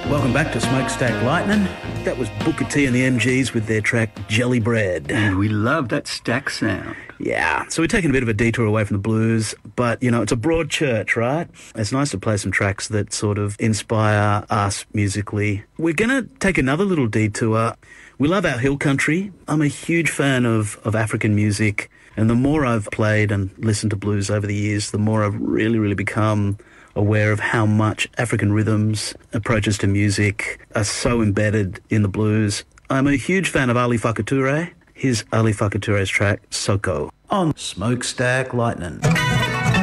Welcome back to Smokestack Lightning. That was Booker T and the MGs with their track Jelly Bread. And we love that stack sound. Yeah, so we're taking a bit of a detour away from the blues, but, you know, it's a broad church, right? It's nice to play some tracks that sort of inspire us musically. We're going to take another little detour. We love our hill country. I'm a huge fan of African music, and the more I've played and listened to blues over the years, the more I've really become aware of how much African rhythms, approaches to music are so embedded in the blues. I'm a huge fan of Ali Farka Touré. Here's Ali Farka Touré's track, Soko, on Smokestack Lightning.